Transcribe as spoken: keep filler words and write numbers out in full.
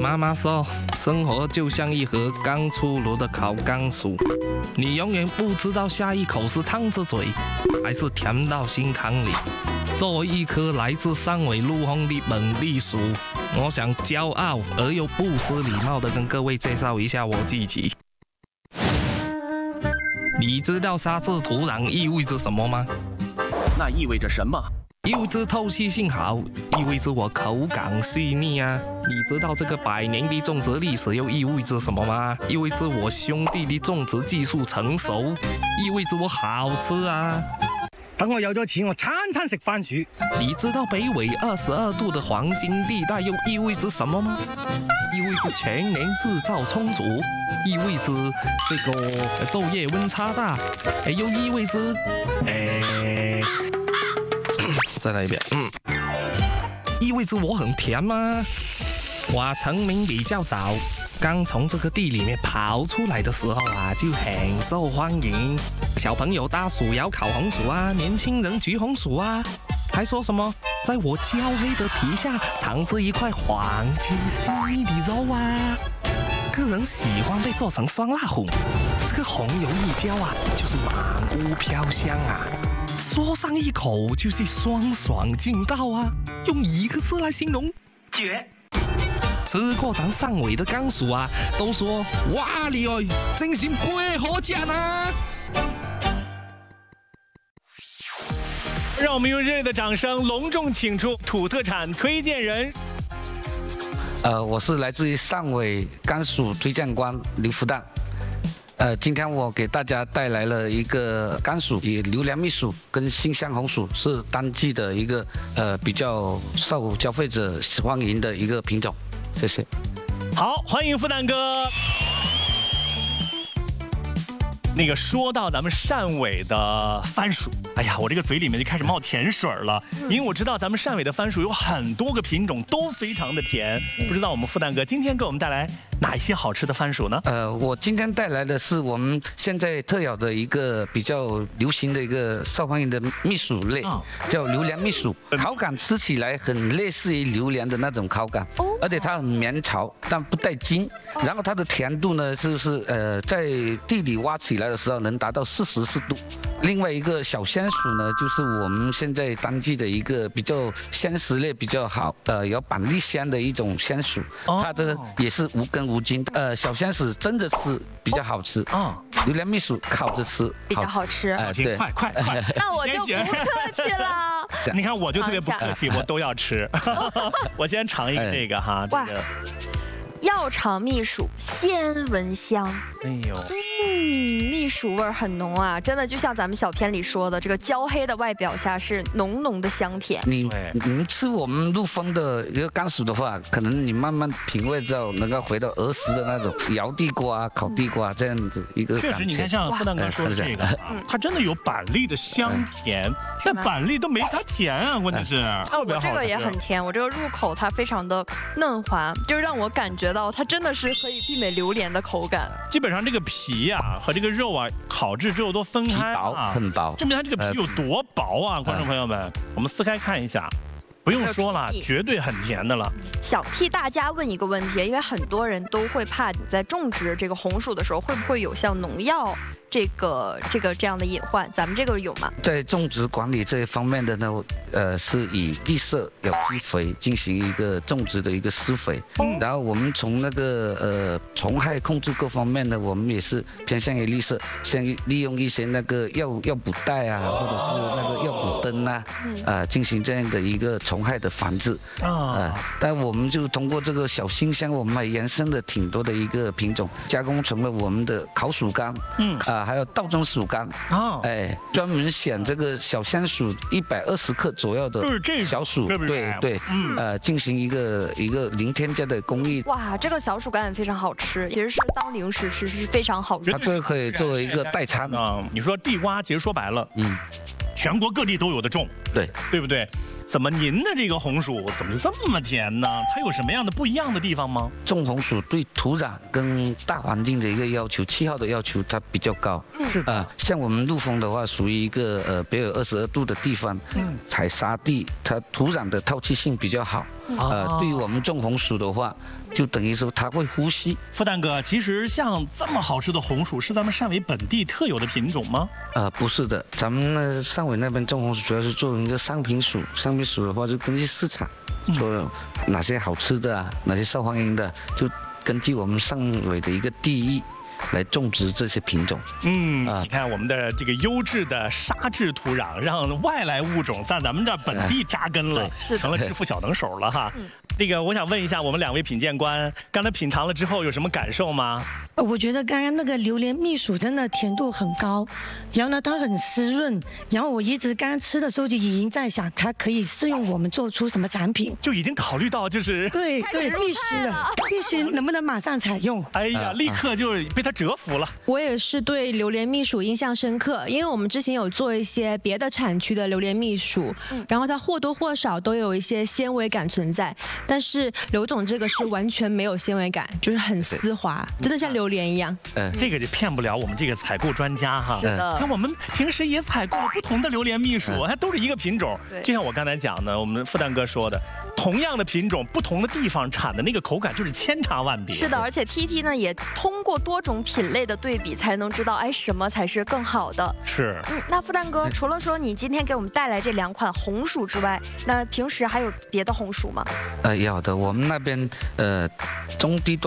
妈妈说，生活就像一盒刚出炉的烤甘薯，你永远不知道下一口是烫着嘴，还是甜到心坎里。作为一颗来自汕尾陆丰的本地薯，我想骄傲而又不失礼貌地跟各位介绍一下我自己。你知道沙质土壤意味着什么吗？ 那意味着什么？ 意味着透气性好，意味着我口感细腻啊！你知道这个百年的种植历史又意味着什么吗？意味着我兄弟的种植技术成熟，意味着我好吃啊！ 等我有咗錢，我餐餐食番薯。 你知道北纬二十二度的黄金地帶又意味着什麼嗎？意味着全年日照充足，意味着這個晝夜溫差大，又意味着，誒，再來一遍，嗯，意味着我很甜嗎？我成名比較早，剛從這個地裡面跑出來的時候啊，就很受歡迎。小朋友大薯要烤紅薯啊，年輕人焗紅薯啊，還說什麼在我焦黑的皮下藏着一塊黃金細膩的肉啊。個人喜歡被做成酸辣紅，這個紅油一焦啊，就是滿屋飄香啊，說上一口就是酸爽勁道啊，用一個字來形容，絕。吃過咱汕尾的甘薯啊，都說哇你哦，真心貴可讚啊！ 讓我們用熱烈的掌聲隆重請出土特產推薦人。 呃，我是來自於汕尾甘薯推薦官劉福蛋。呃，今天我給大家帶來了一個甘薯，以榴蓮蜜薯跟新香紅薯是當季的一個呃比較受消費者歡迎的一個品種。謝謝。 好，歡迎福蛋哥。那個說到咱們汕尾的番薯，哎呀，我這個嘴裡面就開始冒甜水了，因為我知道咱們汕尾的番薯有很多個品種，都非常的甜。不知道我們福蛋哥今天給我們帶來哪一些好吃的番薯呢？ 呃，我今天帶來的是我們現在特有的一個比較流行的一個受歡迎的蜜薯類，哦、叫榴蓮蜜薯，口感吃起來很類似於榴蓮的那種口感，哦、而且它很綿稠，但不帶筋。哦、然後它的甜度呢，就是呃在地裡挖起來的時候能達到四十四度。另外一個小鮮薯呢，就是我們現在當季的一個比較鮮食類比較好，呃，有板栗香的一種鮮薯，它的也是無根無筋。呃，小鮮薯蒸着吃比較好吃，啊，榴蓮蜜薯烤着吃比較好吃。 哎，對， 快快快， 那我就不客氣了。 你看我就特別不客氣，我都要吃。我先嘗一個這個哈，這個藥廠蜜薯鮮聞香。 哎呦。 嗯，蜜薯味很濃啊，真的就像咱們小片裡說的，這個焦黑的外表下是濃濃的香甜。 你你們吃我們陸豐的一個甘薯的話，可能你慢慢品味之後，能夠回到兒時的那種搖地瓜、烤地瓜這樣子一個感覺。 確實，你看像福蛋哥說的這個，它真的有板栗的香甜，但板栗都沒它甜啊，關鍵是特別好吃。 我這個也很甜，我這個入口它非常的嫩滑，就讓我感覺到它真的是可以媲美榴蓮的口感。 基本上這個皮啊和這個肉啊烤製之後都分開啊，很薄， 證明它這個皮有多薄啊！觀眾朋友們，我們撕開看一下，不用說了，絕對很甜的了。 想替大家問一個問題，因為很多人都會怕你在種植這個紅薯的時候，會不會有像農藥這個這個這樣的隱患？咱們這個有嗎？ 在種植管理這一方面的呢，呃，是以綠色有機肥進行一個種植的一個施肥，嗯，然後我們從那個呃蟲害控制各方面呢，我們也是偏向於綠色，像利用一些那個藥藥補袋啊，或者是那個藥補燈啊，呃，進行這樣的一個蟲害的防治啊，呃，但我們就通過這個小新香，我們還延伸了挺多的一個品種，加工成了我們的烤薯乾，嗯啊。還有稻種薯乾，哦，哎，專門選這個小鮮薯一百二十克左右的小薯， 對對對，嗯，呃，進行一個一個零添加的工藝。 哇，這個小薯乾也非常好吃，其實是當零食吃是非常好吃。 它這個可以作為一個代餐啊。你說地瓜，其實說白了，嗯，全國各地都有的種， 對， 對不對？ 怎么您的这个红薯怎么就这么甜呢？它有什么样的不一样的地方吗？ 种红薯对土壤跟大环境的一个要求，气候的要求它比较高。 是的， 啊、像我们陆丰的话，属于一个呃北纬二十二度的地方，嗯，采沙地，它土壤的透气性比较好。呃， 哦对于我们种红薯的话，就等于说它会呼吸。 复旦哥，其实像这么好吃的红薯，是咱们汕尾本地特有的品种吗？ 呃，不是的，咱们呢汕尾那边种红薯主要是做一个商品薯，商品薯的话就根据市场，说哪些好吃的啊，哪些受欢迎的，就根据我们汕尾的一个地域来种植这些品种。 嗯， 啊你看我们的这个优质的沙质土壤，让外来物种在咱们这本地扎根了， 是的成了致富小能手了哈。 嗯这个我想问一下，我们两位品鉴官，刚才品尝了之后有什么感受吗？ 呃我觉得刚刚那个榴莲蜜薯真的甜度很高，然后呢它很湿润，然后我一直刚刚吃的时候就已经在想，它可以适用我们做出什么产品。 就已经考虑到就是， 对对，必须的，必须能不能马上采用？ 哎呀，立刻就被他折服了。 我也是对榴莲蜜薯印象深刻，因为我们之前有做一些别的产区的榴莲蜜薯，然后它或多或少都有一些纤维感存在，但是刘总这个是完全没有纤维感，就是很丝滑，真的像榴莲一样。 呃， 这个就骗不了我们这个采购专家哈。 是的看我们平时也采购了不同的榴莲蜜薯，还都是一个品种。 对就像我刚才讲的，我们复旦哥说的，同样的品种，不同的地方产的那个口感就是千差万别。 是的，而且 T T 呢也通过多种品类的对比，才能知道哎什么才是更好的。 是。 嗯，那复旦哥，除了说你今天给我们带来这两款红薯之外，那平时还有别的红薯吗？ 呃，有的，我们那边呃中低端。